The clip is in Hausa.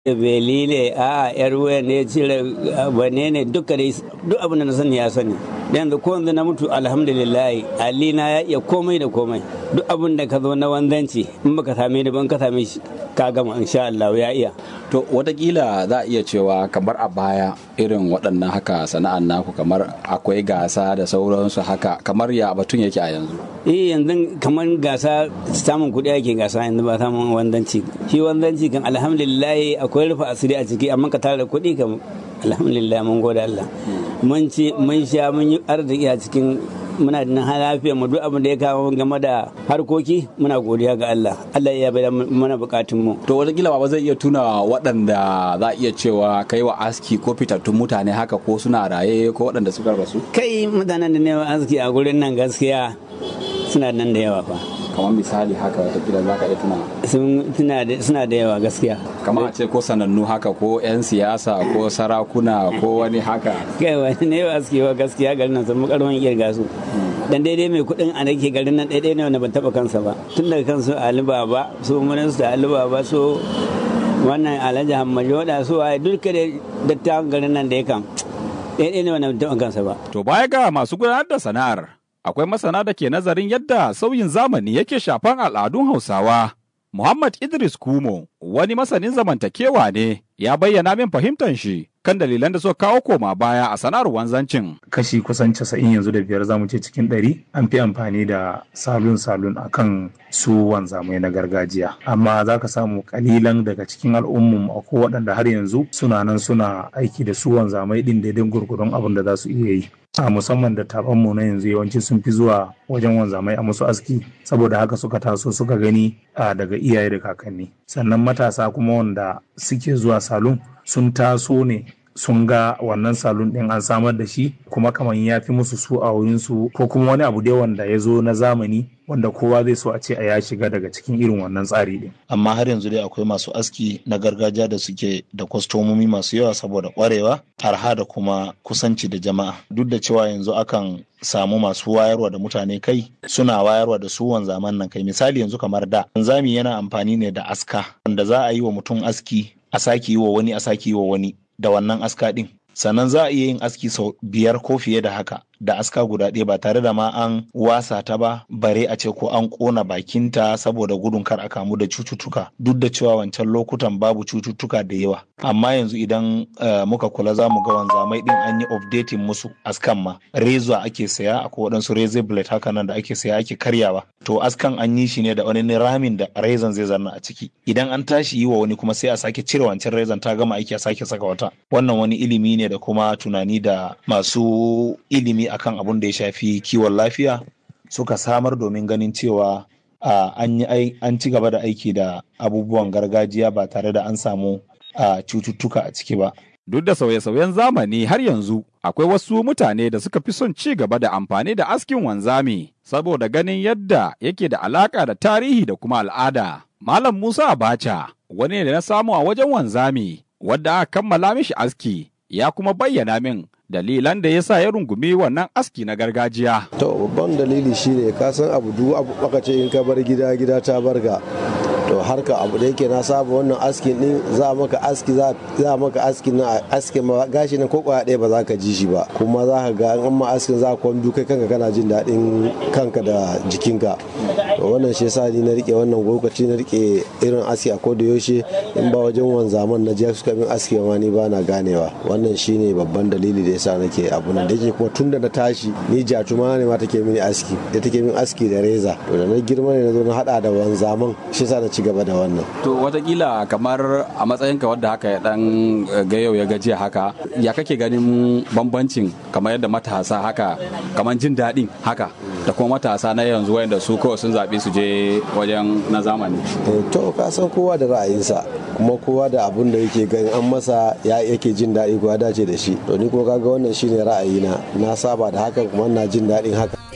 belile a yar waya ne cire wane ne duka dai duk abin da na sani ya sani yanzu ko yanzu na mutu alhamdulillah alina ya iya komai da komai duk abin da ka zo na wanzanci in baka same ni ban ka same shi ka gama insha Allah ya iya. To watakila za a iya cewa kamar a baya irin waɗannan haka sana'an naku kamar akwai gasa da sauransu haka kamar ya batun yake a yanzu. Yanzu kamar gasa samun kuɗi ake gasa yanzu ba samun wanzanci. Shi wanzanci kan alhamdulillah akwai rufe asiri a ciki amma ka tara kuɗi kan alhamdulillah mun gode Allah. Mun ci mun sha mun yi arziki a cikin muna da lafiya mu duk abin da ya kawo game da harkoki muna godiya ga Allah. Allah ya bai mana bukatun mu. To watakila baba zai iya tuna waɗanda za a iya cewa kai wa aski ko fitattun mutane haka ko suna raye ko waɗanda suka rasu. Kai mutanen da ne aski a gurin nan gaskiya suna nan da yawa fa. Kamar misali haka watakila za ka iya tuna. Suna da yawa gaskiya. Kamar a ce ko sanannu haka ko 'yan siyasa ko sarakuna ko wani haka. Kai wani ne aski wa gaskiya garin nan sun karwan kirga su. Dan daidai mai kuɗin a nake garin nan daidai ne wanda ban taɓa kansa ba. Tun daga kansu Ali Baba su Minista Ali Baba su wannan Alhaji Hammajo da su waye duka da dattawan garin nan da ya kan. Daidai ne wanda ban taɓa kansa ba. To baya ga masu gudanar da sana'ar akwai masana da ke nazarin yadda sauyin zamani yake shafan al'adun Hausawa. Muhammad Idris Kumo, wani masanin zamantakewa ne, ya bayyana min fahimtar shi kan dalilan da suka kawo koma baya a sana'ar wanzancin. Kashi kusan 95 zamu ce cikin 100 an fi amfani da salon a kan su wanzamai na gargajiya. Amma za ka samu kalilan daga cikin al'ummun ko waɗanda har yanzu suna nan suna aiki da su wanzamai ɗin daidai gurgurun abin da za su iya yi. A musamman da tabanmu na yanzu yawanci sun fi zuwa wajen wanzamai a musu aski saboda haka suka taso suka gani daga iyaye da kakanni. Sannan matasa kuma wanda suke zuwa salon sun taso ne sun ga wannan salon din an samar da shi kuma kamar ya fi musu su a wurinsu ko kuma wani abu dai wanda ya zo na zamani wanda kowa zai so a ce a ya shiga daga cikin irin wannan tsari din. Amma har yanzu dai akwai masu aski na gargajiya da suke da kwastomomi masu yawa saboda kwarewa, arha da kuma kusanci da jama'a. Duk da cewa yanzu akan samu masu wayarwa da mutane kai suna wayarwa da su wanzaman nan kai. Misali yanzu kamar da wanzami yana amfani ne da aska wanda za a yi wa mutum aski a sake yi wa wani a sake yi wa wani da wannan aska din. Sannan za a iya yin aski sau 5 ko fiye da haka da aska guda ɗaya ba tare da ma an wasa ta ba bare a ce ko an ƙona bakinta saboda gudun kar a kamu da cututtuka duk da cewa wancan lokutan babu cututtuka da yawa. Amma yanzu idan muka kula za mu ga wanzamai ɗin an yi updating musu askan ma. Reza ake saya akwai waɗansu razor blade haka nan da ake saya ake karyawa. To askan an yi shi ne da wani ramin da rezan zai zanna a ciki. Idan an tashi yi wa wani kuma sai a sake cire wancan rezan ta gama aiki a sake saka wata. Wannan wani ilimi ne da kuma tunani da masu ilimi akan abun da ya shafi kiwon lafiya suka samar domin ganin cewa an ci gaba da aiki da abubuwan gargajiya ba tare da an samu cututtuka a ciki ba. Duk da sauye-sauyen zamani har yanzu akwai wasu mutane da suka fi son ci gaba da amfani da askin wanzami saboda ganin yadda yake da alaka da tarihi da kuma al'ada. Malam Musa Abacha wani ne da na samu a wajen wanzami wadda aka kammala mishi aski ya kuma bayyana min dalilan da ya sa ya rungumi wannan aski na gargajiya. To babban dalili shine ka san abu duk abu aka ce in ka bar gida ta barka. To harka abu da yake na saba wannan askin din za maka aski na askin ma gashi nan ko kwaya ɗaya ba za ka ji shi ba kuma za ka ga an ma askin za ka kwambi kai kanka kana jin daɗin kanka da jikinka. To wannan shi yasa ni na rike wannan lokaci na rike irin aski a koda yaushe in ba wajen wanzaman na je suka min aski ma ni ba na ganewa. Wannan shine babban dalili da yasa nake abu nan da yake kuma tunda na tashi ni jatuma ne ma take mini aski da take min aski da reza. To da na girma ne na zo na hada da wanzaman shi yasa na ci gaba da wannan. To watakila kamar a matsayinka wadda haka ya dan ga yau ya gajiya haka ya kake ganin bambancin kamar yadda matasa haka kamar jin daɗin haka da kuma matasa na yanzu wayanda su kawai sun zaɓi su je wajen na zamani. To ka san kowa da ra'ayinsa kuma kowa da abun da yake gani an masa yake jin daɗi ko ya dace da shi. To ni kuma kaga wannan shine ra'ayina na saba da hakan kuma ina jin daɗin haka.